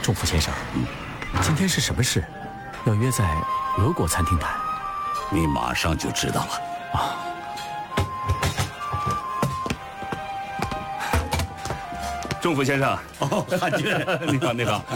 仲甫先生，今天是什么事？要约在俄国餐厅谈？ 你马上就知道了啊。 仲甫先生， 汉军， 你好，你好。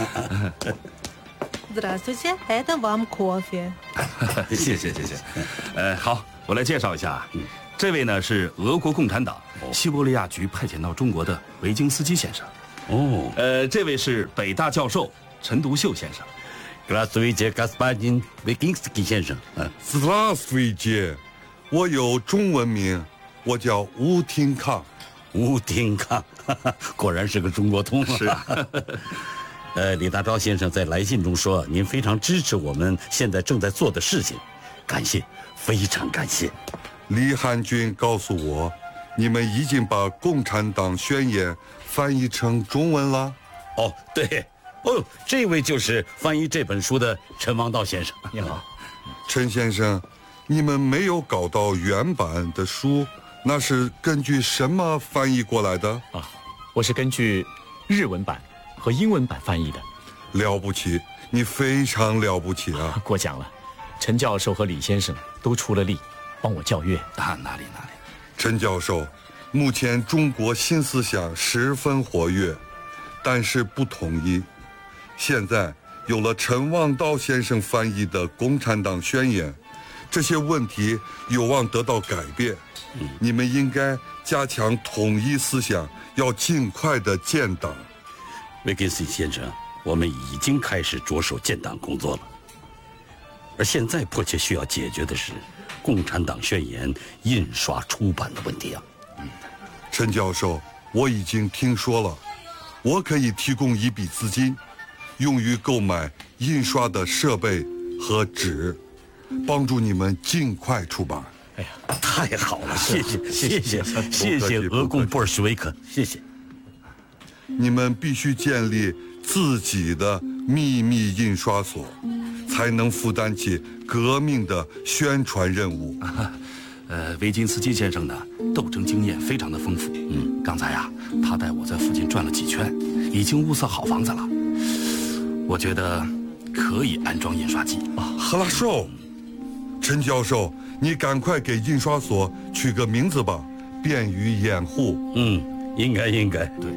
Здравствуйте, это вам кофе。 谢谢。好，我来介绍一下，这位呢是俄国共产党西伯利亚局派遣到中国的维京斯基先生。这位是北大教授陈独秀先生。 Здравствуйте, господин Вегинский先生。 Здравствуйте，我有中文名，我叫吴廷康。 吴廷康，果然是个中国通。 是。 李大钊先生在来信中说，您非常支持我们现在正在做的事情，感谢，非常感谢。 李汉军告诉我，你们已经把《共产党宣言》翻译成中文了。 哦，对，这位就是翻译这本书的陈王道先生。 你好， 陈先生，你们没有搞到原版的书，那是根据什么翻译过来的？ 啊，我是根据日文版和英文版翻译的。 了不起，你非常了不起啊！ 过奖了，陈教授和李先生都出了力，帮我校阅。 哪里。 陈教授，目前中国新思想十分活跃，但是不统一。现在有了陈望道先生翻译的《共产党宣言》，这些问题有望得到改变。你们应该加强统一思想，要尽快的建党。 维根斯先生，我们已经开始着手建党工作了，而现在迫切需要解决的是《共产党宣言》印刷出版的问题啊。 陈教授，我已经听说了，我可以提供一笔资金，用于购买印刷的设备和纸，帮助你们尽快出版。 哎呀，太好了，谢谢俄共布尔什维克，谢谢。 你们必须建立自己的秘密印刷所，才能负担起革命的宣传任务。 维金斯基先生呢，斗争经验非常的丰富。刚才他带我在附近转了几圈，已经物色好房子了。我觉得可以安装印刷机。 赫拉寿，陈教授，你赶快给印刷所取个名字吧，便于掩护。 应该。对，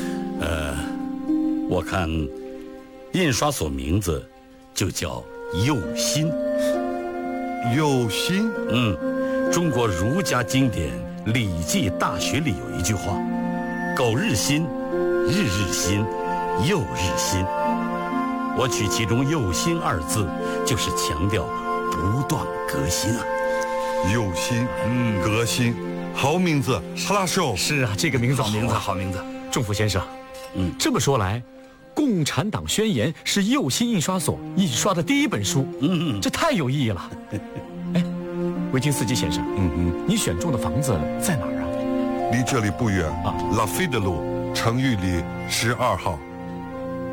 我看印刷所名字就叫佑心。 佑心？ 中国儒家经典《礼记·大学》里有一句话：“苟日新，日日新，又日新。”我取其中“佑心”二字，就是强调不断革新啊。 佑心，革新，好名字，赫拉寿。 是啊，这个名字好名字。 仲甫先生，这么说来，《共产党宣言》是佑心印刷所印刷的第一本书。这太有意义了。哎，维金斯基先生，你选中的房子在哪儿啊？ 离这里不远，拉菲德路成玉里12号。